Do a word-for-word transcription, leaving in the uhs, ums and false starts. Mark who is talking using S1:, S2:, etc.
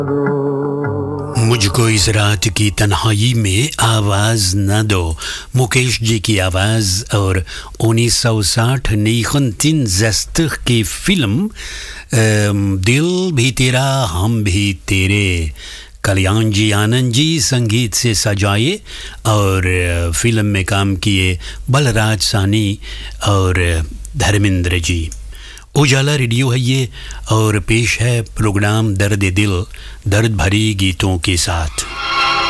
S1: मुझको इस रात की तन्हाई में आवाज़ न दो, मुकेश जी की आवाज़ और उन्नीस सौ साठ निखंतिन जस्तख की फिल्म दिल भी तेरा हम भी तेरे, कल्याण जी आनंद जी संगीत से सजाए और फिल्म में काम किए बलराज सानी और धर्मेंद्र जी। उजाला रेडियो है ये और पेश है प्रोग्राम दर्द दिल, दर्द भरी गीतों के साथ।